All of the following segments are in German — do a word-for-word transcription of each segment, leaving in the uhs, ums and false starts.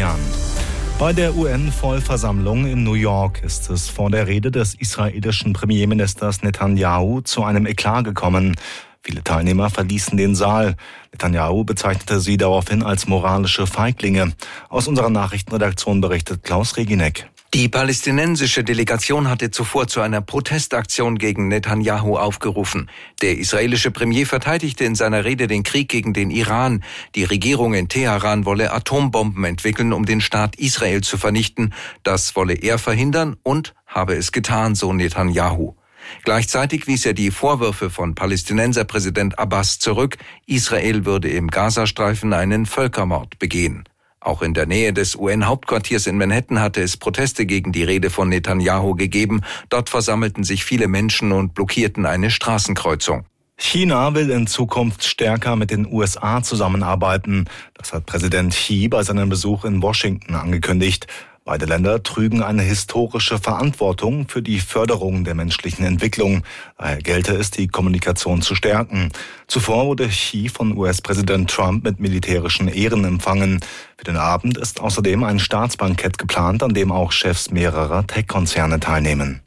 Stern. Bei der U N-Vollversammlung in New York ist es vor der Rede des israelischen Premierministers Netanyahu zu einem Eklat gekommen. Viele Teilnehmer verließen den Saal. Netanyahu bezeichnete sie daraufhin als moralische Feiglinge. Aus unserer Nachrichtenredaktion berichtet Klaus Regineck. Die palästinensische Delegation hatte zuvor zu einer Protestaktion gegen Netanyahu aufgerufen. Der israelische Premier verteidigte in seiner Rede den Krieg gegen den Iran. Die Regierung in Teheran wolle Atombomben entwickeln, um den Staat Israel zu vernichten. Das wolle er verhindern und habe es getan, so Netanyahu. Gleichzeitig wies er die Vorwürfe von Palästinenserpräsident Abbas zurück, Israel würde im Gazastreifen einen Völkermord begehen. Auch in der Nähe des U N-Hauptquartiers in Manhattan hatte es Proteste gegen die Rede von Netanyahu gegeben. Dort versammelten sich viele Menschen und blockierten eine Straßenkreuzung. China will in Zukunft stärker mit den U S A zusammenarbeiten. Das hat Präsident Xi bei seinem Besuch in Washington angekündigt. Beide Länder trügen eine historische Verantwortung für die Förderung der menschlichen Entwicklung. Daher gelte es, die Kommunikation zu stärken. Zuvor wurde Xi von U S-Präsident Trump mit militärischen Ehren empfangen. Für den Abend ist außerdem ein Staatsbankett geplant, an dem auch Chefs mehrerer Tech-Konzerne teilnehmen.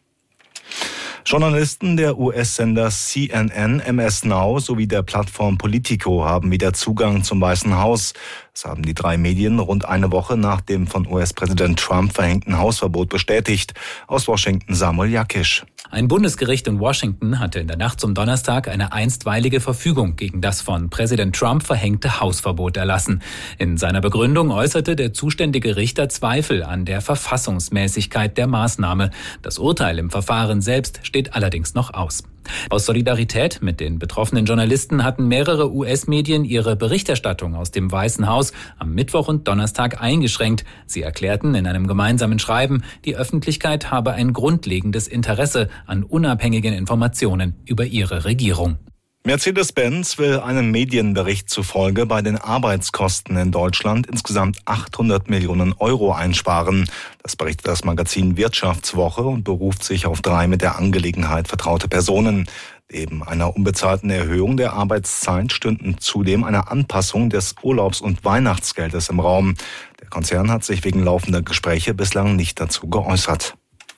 Journalisten der U S-Sender C N N, M S Now sowie der Plattform Politico haben wieder Zugang zum Weißen Haus. Das haben die drei Medien rund eine Woche nach dem von U S-Präsident Trump verhängten Hausverbot bestätigt. Aus Washington Samuel Jakisch. Ein Bundesgericht in Washington hatte in der Nacht zum Donnerstag eine einstweilige Verfügung gegen das von Präsident Trump verhängte Hausverbot erlassen. In seiner Begründung äußerte der zuständige Richter Zweifel an der Verfassungsmäßigkeit der Maßnahme. Das Urteil im Verfahren selbst steht allerdings noch aus. Aus Solidarität mit den betroffenen Journalisten hatten mehrere U S-Medien ihre Berichterstattung aus dem Weißen Haus am Mittwoch und Donnerstag eingeschränkt. Sie erklärten in einem gemeinsamen Schreiben, die Öffentlichkeit habe ein grundlegendes Interesse an unabhängigen Informationen über ihre Regierung. Mercedes-Benz will einem Medienbericht zufolge bei den Arbeitskosten in Deutschland insgesamt achthundert Millionen Euro einsparen. Das berichtet das Magazin Wirtschaftswoche und beruft sich auf drei mit der Angelegenheit vertraute Personen. Neben einer unbezahlten Erhöhung der Arbeitszeit stünden zudem eine Anpassung des Urlaubs- und Weihnachtsgeldes im Raum. Der Konzern hat sich wegen laufender Gespräche bislang nicht dazu geäußert.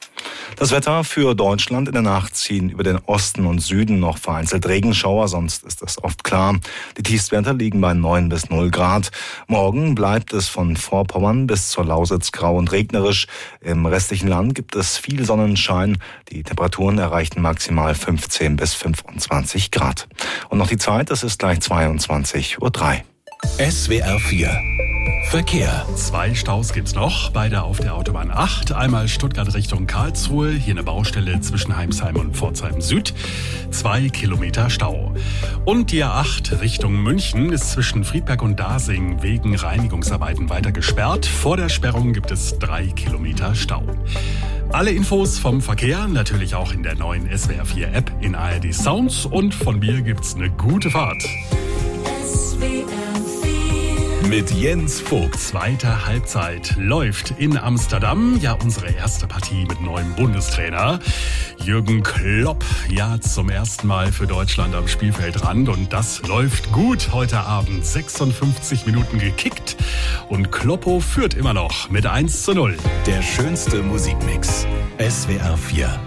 Das Wetter für Deutschland: in der Nacht ziehen über den Osten und Süden noch vereinzelt Regenschauer, sonst ist es oft klar. Die Tiefstwerte liegen bei neun bis null Grad. Morgen bleibt es von Vorpommern bis zur Lausitz grau und regnerisch. Im restlichen Land gibt es viel Sonnenschein. Die Temperaturen erreichen maximal fünfzehn bis fünfundzwanzig Grad. Und noch die Zeit, es ist gleich zweiundzwanzig Uhr drei. S W R vier Verkehr. Zwei Staus gibt's noch, beide auf der Autobahn acht. Einmal Stuttgart Richtung Karlsruhe, hier eine Baustelle zwischen Heimsheim und Pforzheim Süd. Zwei Kilometer Stau. Und die A acht Richtung München ist zwischen Friedberg und Dasing wegen Reinigungsarbeiten weiter gesperrt. Vor der Sperrung gibt es drei Kilometer Stau. Alle Infos vom Verkehr natürlich auch in der neuen S W R vier App in A R D Sounds. Und von mir gibt's eine gute Fahrt. S W R vier mit Jens Vogt. Zweite Halbzeit läuft in Amsterdam. Ja, unsere erste Partie mit neuem Bundestrainer. Jürgen Klopp, ja, zum ersten Mal für Deutschland am Spielfeldrand. Und das läuft gut heute Abend. sechsundfünfzig Minuten gekickt. Und Kloppo führt immer noch mit eins zu null. Der schönste Musikmix. S W R vier.